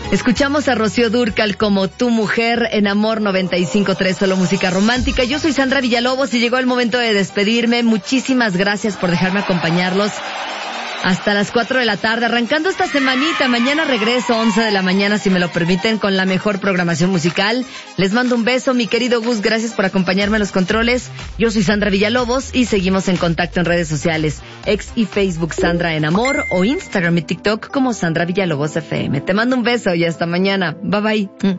Escuchamos a Rocío Dúrcal como Tu Mujer en Amor 95.3, solo música romántica. Yo soy Sandra Villalobos y llegó el momento de despedirme. Muchísimas gracias por dejarme acompañarlos hasta las 4 de la tarde, arrancando esta semanita. Mañana regreso 11 de la mañana, si me lo permiten, con la mejor programación musical. Les mando un beso, mi querido Gus, gracias por acompañarme en los controles. Yo soy Sandra Villalobos y seguimos en contacto en redes sociales, X y Facebook Sandra en Amor, o Instagram y TikTok como Sandra Villalobos FM. Te mando un beso y hasta mañana. Bye bye.